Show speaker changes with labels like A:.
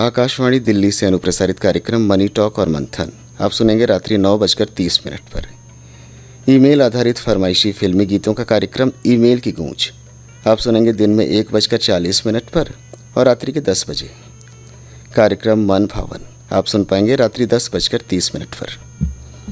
A: आकाशवाणी दिल्ली से अनुप्रसारित कार्यक्रम money talk और मंथन आप सुनेंगे रात्रि 9:30 पर। ईमेल आधारित फरमाइशी फिल्मी गीतों का कार्यक्रम ईमेल की गूंज आप सुनेंगे दिन में 1:40 पर और रात्रि के 10 बजे। कार्यक्रम मन भावन आप सुन पाएंगे रात्रि 10:30 पर।